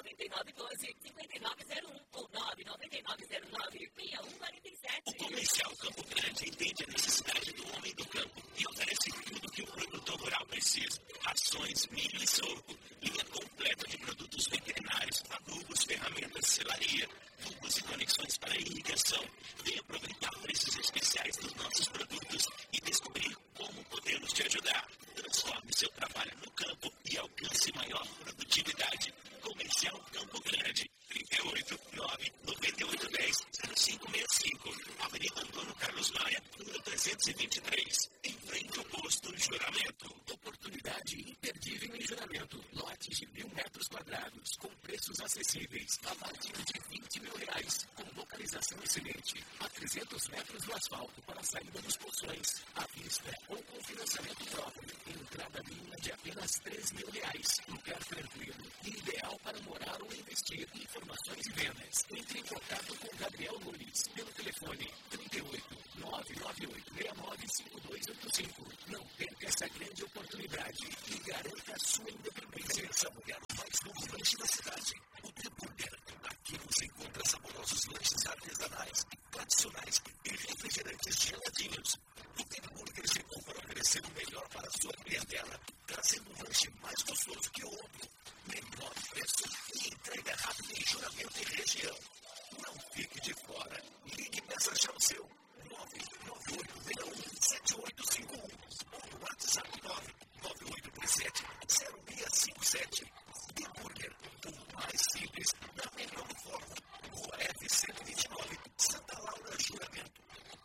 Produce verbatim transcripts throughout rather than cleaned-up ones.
nove nove um dois, cinco nove zero um ou nove nove nove zero nove, seis um quatro sete. O Comercial Campo Grande entende a necessidade do homem do campo e oferece tudo que o produtor rural precisa. Rações, milho e sorgo, linha completa de produtos veterinários, adubos, ferramentas, selaria, tubos e conexões para irrigação. Venha aproveitar preços especiais dos nossos produtos e descobrir como podemos te ajudar. Transforme seu trabalho no campo e alcance maior produtividade. Comercial Campo Grande, trinta e oito, nove, noventa e oito, dez, zero cinco seis cinco, Avenida Antônio Carlos Maia, número trezentos e vinte e três, em frente ao posto Juramento. Oportunidade imperdível em Juramento. Lotes de mil metros quadrados, com preços acessíveis, a partir de vinte mil reais, com localização excelente, a trezentos metros do asfalto para a saída dos poções, à vista ou com financiamento próprio, entrada mínima de apenas três mil reais, lugar tranquilo e ideal para morar ou investir. Informações e vendas. Entre em contato com Gabriel Nunes pelo telefone trinta e oito, nove nove oito seis nove cinco dois oito cinco. Não perca essa grande oportunidade e garanta a sua independência. Essa mulher mais novos lanches da cidade. O The Burger. Aqui você encontra saborosos lanches artesanais, tradicionais e refrigerantes geladinhos. O The Burger chegou para oferecer o melhor para a sua clientela, trazendo um lanche mais gostoso que o outro, menor preço e entrega rápida em Juramento e região. Não fique de fora. Ligue e peça já o seu. nove nove oito seis um sete oito cinco um ou no WhatsApp nove nove oito três sete zero seis cinco sete. The Burger, o mais simples, da melhor forma. Rua F cento e vinte e nove, Santa Laura, Juramento.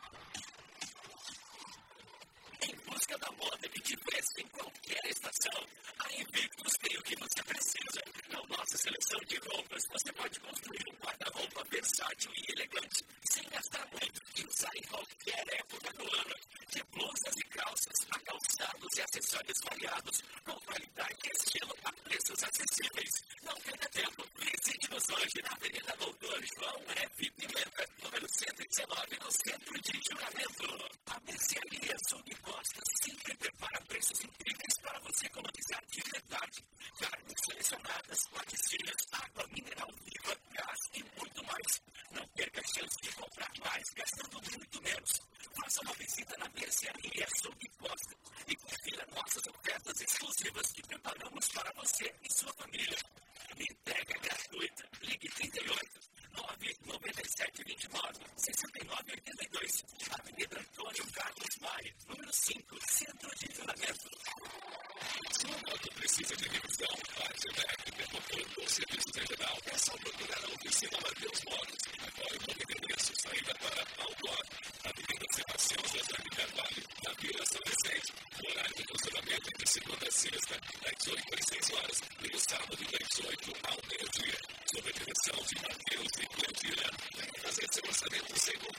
Em busca da moda que te veste em qualquer estação, a Invictus tem o que você precisa. Na nossa seleção de roupas, você pode construir um guarda-roupa versátil e elegante, sem gastar muito e usar em qualquer época do ano. De blusas e calças, a calçados e acessórios variados, com qualidade e estilo a preços acessíveis. Não perca tempo, visite-nos hoje na Avenida Doutor João F. Pimenta, número cento e dezenove, no centro de Juramento. A mercearia Sob Costa sempre prepara preços incríveis para você economizar de verdade. Carnes selecionadas, laticínios, água mineral viva, gás e muito mais. Não perca a chance de comprar mais gastando muito menos. Faça uma visita na mercearia Sob Costa e confira nossas ofertas exclusivas que preparamos para você e sua família. Entrega gratuita. Ligue trinta e oito, nove nove sete dois nove, seis nove oito dois. Avenida Antônio Carlos Maia, número cinco, Centro de Juramento. Sua moto precisa de revisão, parte elétrica, conforto ou serviços em geral. É só procurar a oficina Mateus Motos. Agora o novo endereço, saída para Outdoor. Avenida Sebastião José de Carvalho, na Vila São Vicente. Horário de funcionamento de segunda a sexta, das oito às seis horas, e no sábado, das oito ao meio-dia. Sob a direção de Matheus e Cleudina. Venha fazer seu orçamento sem